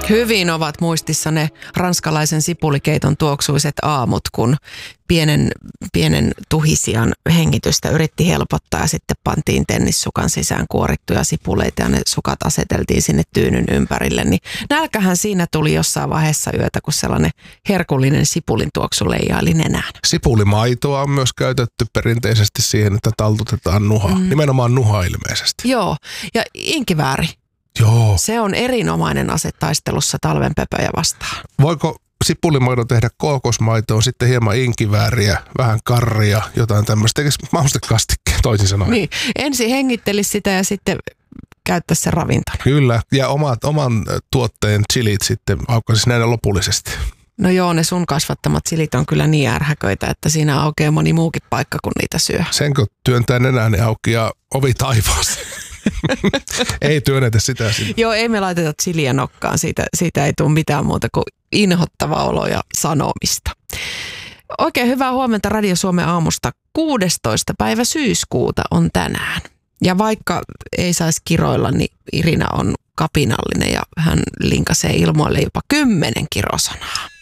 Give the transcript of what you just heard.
Hyvin ovat muistissa ne ranskalaisen sipulikeiton tuoksuiset aamut, kun pienen tuhisian hengitystä yritti helpottaa ja sitten pantiin tennissukan sisään kuorittuja sipuleita ja ne sukat aseteltiin sinne tyynyn ympärille. Niin nälkähän siinä tuli jossain vaiheessa yötä, kun sellainen herkullinen sipulin tuoksu leijaili nenään. Sipulimaitoa on myös käytetty perinteisesti siihen, että taltutetaan nuha. Nimenomaan nuha ilmeisesti. Joo, ja inkivääri. Joo. Se on erinomainen ase taistelussa talven pöpöjä vastaan. Voiko sipulimaidon tehdä kookosmaitoon, sitten hieman inkivääriä, vähän karria, jotain tämmöistä? Eikö maustekastikkeen toisin sanoen? Niin, ensin hengittelisi sitä ja sitten käyttäisi sen ravintona. Kyllä, ja oman tuotteen chilit sitten aukaisi näin lopullisesti. No joo, ne sun kasvattamat chilit on kyllä niin ärhäköitä, että siinä aukeaa moni muukin paikka, kun niitä syö. Senkö työntää nenäni auki ja ovi taivaaseen? Ei työnnetä sitä sinne. Joo, ei me laiteta chiliä nokkaan. Siitä ei tule mitään muuta kuin inhottava olo ja sanomista. Oikein hyvää huomenta Radio Suomen aamusta. 16. päivä syyskuuta on tänään. Ja vaikka ei saisi kiroilla, niin Irina on kapinallinen ja hän linkasee ilmoille jopa 10 kirosanaa.